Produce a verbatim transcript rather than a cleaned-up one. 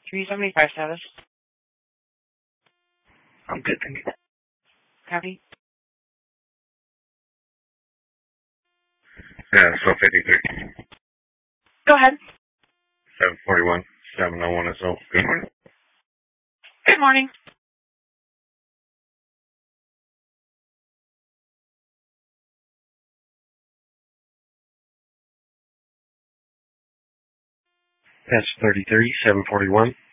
three seventy-five status. I'm good, thank you. Copy. Yeah, so fifty-three. Go ahead. seven forty-one, seven oh one S O. Good morning. Good morning. That's thirty-three, seven forty-one.